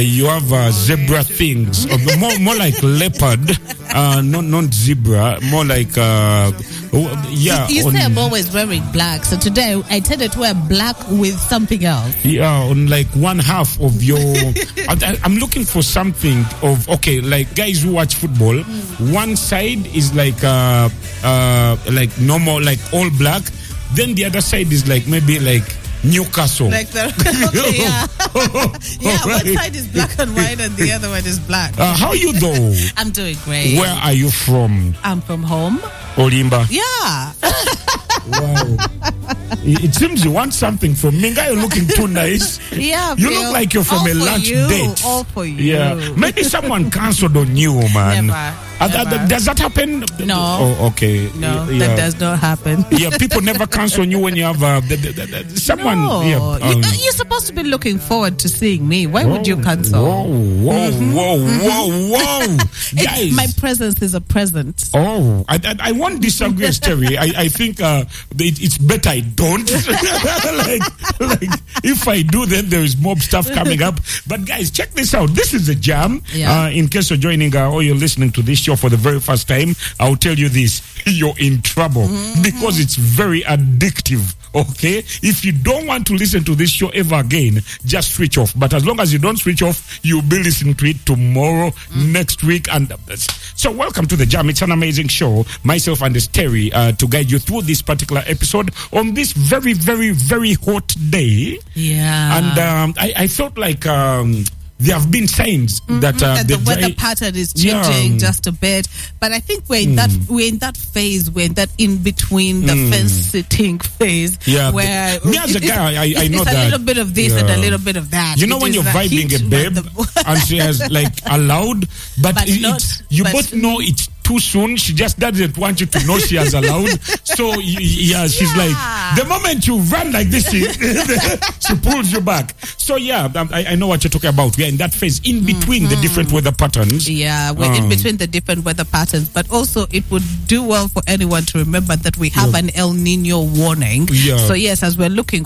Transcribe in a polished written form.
You have zebra things, more like leopard, not zebra, more like You say I'm always wearing black, so today I tended to wear black with something else. Yeah, on like one half of your. I'm looking for something of like guys who watch football. One side is like normal, like all black. Then the other side is like maybe like Newcastle. Like the one side is black and white and the other one is black. How are you though? I'm doing great. Where are you from? I'm from home. Olimba. Yeah. Wow. It seems you want something from me. You're looking too nice. Yeah, you look like you're from a lunch date. All for you. Yeah. Maybe someone cancelled on you, man. Never. Does that happen? No. Oh, okay. No, that does not happen. Yeah, people never cancel on you when you have someone. No. Yeah, you're supposed to be looking forward to seeing me. Why would you cancel? Whoa. Guys. My presence is a present. Oh, I won't disagree, Terry. I think it's better I don't. like if I do, then there is more stuff coming up. But guys, check this out. This is a jam. Yeah. In case you're joining or you're listening to this show for the very first time, I'll tell you this: you're in trouble because it's very addictive. Okay, if you don't want to listen to this show ever again, just switch off. But as long as you don't switch off, you'll be listening to it tomorrow, next week, and so welcome to the Jam. It's an amazing show. Myself and Terry to guide you through this particular episode on this very, very, very hot day. Yeah, and I felt like there have been signs that the weather pattern is changing just a bit, but I think we're in that phase, we're in that in between the fence sitting phase. Yeah, where me as a guy, I know that a little bit of this and a little bit of that. You know when you're vibing a babe and she has like allowed, but you both know it's too soon. She just doesn't want you to know she has allowed. So she's like, the moment you run like this, she pulls you back. So I know what you're talking about. We are in that phase in between the different weather patterns. Yeah, we're in between the different weather patterns, but also it would do well for anyone to remember that we have an El Nino warning. Yeah. So yes, as we're looking